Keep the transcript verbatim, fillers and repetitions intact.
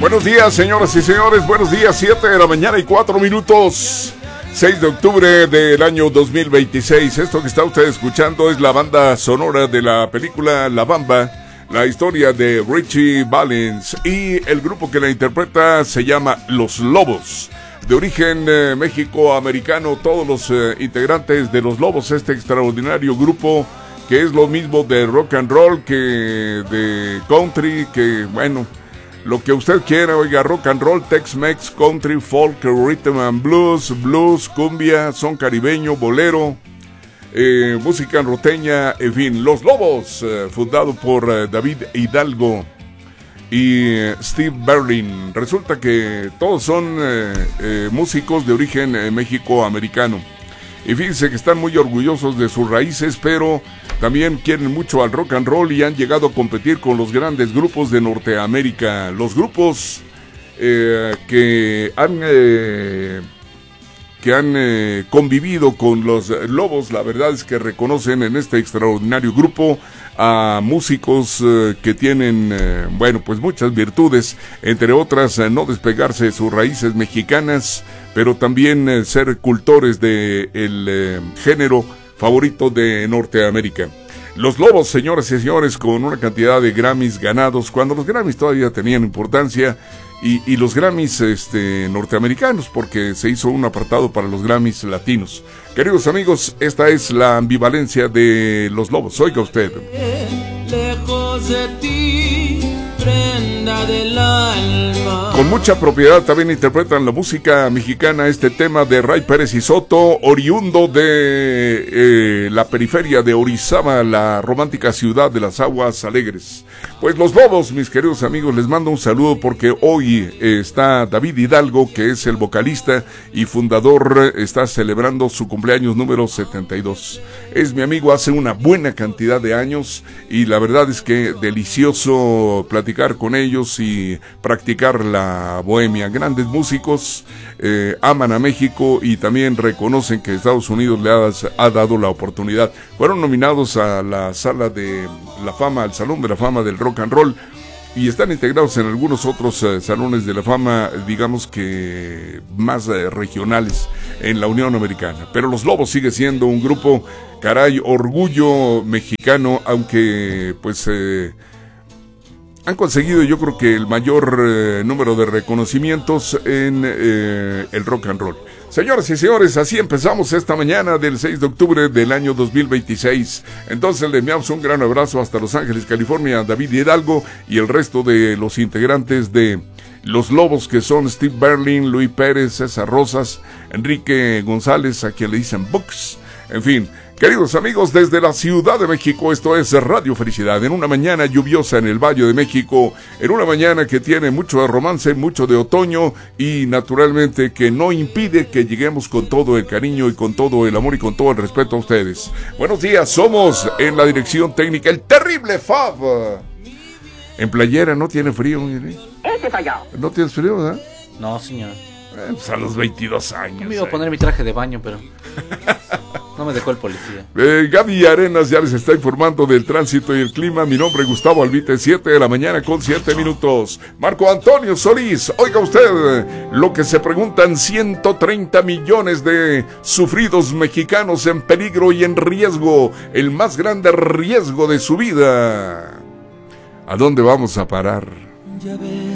Buenos días, señoras y señores, buenos días, siete de la mañana y cuatro minutos, seis de octubre del año dos mil veintiséis. Esto que está usted escuchando es la banda sonora de la película La Bamba, la historia de Ritchie Valens, y el grupo que la interpreta se llama Los Lobos. De origen eh, México-americano, todos los eh, integrantes de Los Lobos, este extraordinario grupo que es lo mismo de rock and roll que de country, que bueno, lo que usted quiera, oiga, rock and roll, Tex-Mex, country, folk, rhythm and blues, blues, cumbia, son caribeño, bolero, eh, música norteña, en fin, Los Lobos, eh, fundado por eh, David Hidalgo y eh, Steve Berlin. Resulta que todos son eh, eh, músicos de origen eh, México-americano. Y fíjense que están muy orgullosos de sus raíces, pero también quieren mucho al rock and roll y han llegado a competir con los grandes grupos de Norteamérica. Los grupos eh, que han, eh, que han eh, convivido con los Lobos, la verdad es que reconocen en este extraordinario grupo a músicos eh, que tienen, eh, bueno, pues muchas virtudes, entre otras, eh, no despegarse de sus raíces mexicanas, pero también eh, ser cultores de el eh, género favorito de Norteamérica. Los Lobos, señoras y señores, con una cantidad de Grammys ganados, cuando los Grammys todavía tenían importancia, y, y los Grammys este, norteamericanos, porque se hizo un apartado para los Grammys latinos. Queridos amigos, esta es la ambivalencia de Los Lobos. Oiga usted. Lejos de ti, prenda del alma. Con mucha propiedad también interpretan la música mexicana este tema de Ray Pérez y Soto, oriundo de eh, la periferia de Orizaba, la romántica ciudad de las aguas alegres. Pues Los Lobos, mis queridos amigos, les mando un saludo porque hoy eh, está David Hidalgo, que es el vocalista y fundador, eh, está celebrando su cumpleaños número setenta y dos. Es mi amigo hace una buena cantidad de años y la verdad es que delicioso platicar con ellos y practicar la bohemia. Grandes músicos, eh, aman a México y también reconocen que Estados Unidos le ha, ha dado la oportunidad. Fueron nominados a la sala de la fama, al Salón de la Fama del Rock and Roll, y están integrados en algunos otros eh, salones de la fama, digamos que más eh, regionales en la Unión Americana. Pero Los Lobos sigue siendo un grupo, caray, orgullo mexicano, aunque pues eh, han conseguido, yo creo que el mayor eh, número de reconocimientos en eh, el rock and roll. Señoras y señores, así empezamos esta mañana del seis de octubre del año dos mil veintiséis. Entonces le enviamos un gran abrazo hasta Los Ángeles, California, a David Hidalgo y el resto de los integrantes de Los Lobos, que son Steve Berlin, Luis Pérez, César Rosas, Enrique González, a quien le dicen Bux, en fin. Queridos amigos, desde la Ciudad de México, esto es Radio Felicidad, en una mañana lluviosa en el Valle de México, en una mañana que tiene mucho de romance, mucho de otoño y naturalmente que no impide que lleguemos con todo el cariño y con todo el amor y con todo el respeto a ustedes. Buenos días, somos en la dirección técnica el terrible Fab. En playera, no tiene frío, mire. Ese soy yo. ¿No tienes frío, verdad? No, señor. Eh, pues a los veintidós años. Me iba a poner mi traje de baño, pero no me dejó el policía. Eh, Gaby Arenas ya les está informando del tránsito y el clima. Mi nombre es Gustavo Albite, siete de la mañana con siete minutos. Marco Antonio Solís, oiga usted, lo que se preguntan ciento treinta millones de sufridos mexicanos en peligro y en riesgo, el más grande riesgo de su vida. ¿A dónde vamos a parar?